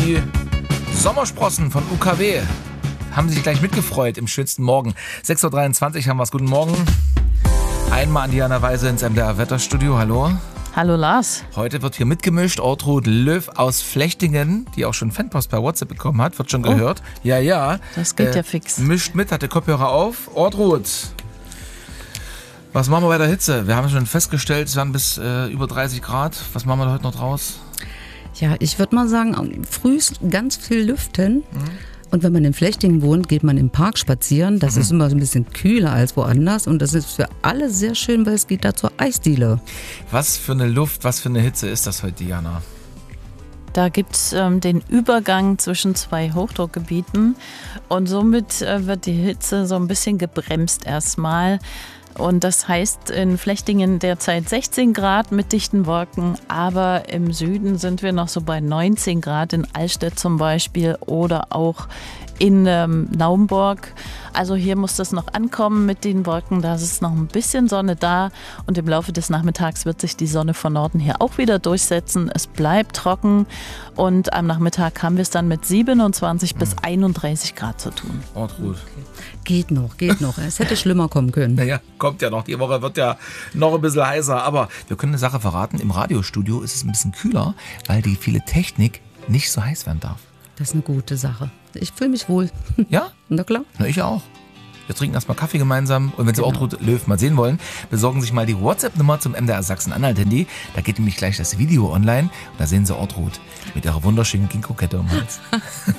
Die Sommersprossen von UKW haben sich gleich mitgefreut im schönsten Morgen. 6.23 Uhr haben wir es. Guten Morgen. Einmal an Diana Weise ins MDR Wetterstudio. Hallo. Hallo Lars. Heute wird hier mitgemischt. Ortrud Löw aus Flechtingen, die auch schon Fanpost per WhatsApp bekommen hat, wird schon gehört. Ja. Das geht ja fix. Mischt mit, hat den Kopfhörer auf. Ortrud, was machen wir bei der Hitze? Wir haben schon festgestellt, es werden bis über 30 Grad. Was machen wir da heute noch draus? Ja, ich würde mal sagen, frühst ganz viel lüften. Und wenn man in Flechtingen wohnt, geht man im Park spazieren. Das ist immer so ein bisschen kühler als woanders. Und das ist für alle sehr schön, weil es geht da zur Eisdiele. Was für eine Luft, was für eine Hitze ist das heute, Diana? Da gibt es den Übergang zwischen zwei Hochdruckgebieten. Und somit wird die Hitze so ein bisschen gebremst erstmal. Und das heißt in Flechtingen derzeit 16 Grad mit dichten Wolken, aber im Süden sind wir noch so bei 19 Grad in Allstedt zum Beispiel oder auch in Naumburg. Also hier muss das noch ankommen mit den Wolken, da ist noch ein bisschen Sonne da und im Laufe des Nachmittags wird sich die Sonne von Norden hier auch wieder durchsetzen. Es bleibt trocken und am Nachmittag haben wir es dann mit 27 bis 31 Grad zu tun. Ortrud. Geht noch. Es hätte schlimmer kommen können. Naja, kommt ja noch. Die Woche wird ja noch ein bisschen heißer. Aber wir können eine Sache verraten. Im Radiostudio ist es ein bisschen kühler, weil die viele Technik nicht so heiß werden darf. Das ist eine gute Sache. Ich fühle mich wohl. Ja? Na klar. Na, ich auch. Wir trinken erstmal Kaffee gemeinsam. Und wenn Sie Ortrud Löw mal sehen wollen, besorgen Sie sich mal die WhatsApp-Nummer zum MDR Sachsen-Anhalt-Handy. Da geht nämlich gleich das Video online. Und da sehen Sie Ortrud mit ihrer wunderschönen Ginkgo-Kette um den Hals.